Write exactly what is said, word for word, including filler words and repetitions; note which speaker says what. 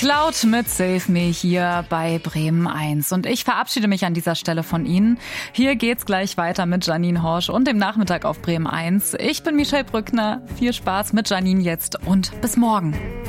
Speaker 1: Cloud mit Save Me hier bei Bremen eins. Und ich verabschiede mich an dieser Stelle von Ihnen. Hier geht's gleich weiter mit Janine Horsch und dem Nachmittag auf Bremen eins. Ich bin Michelle Brückner. Viel Spaß mit Janine jetzt und bis morgen.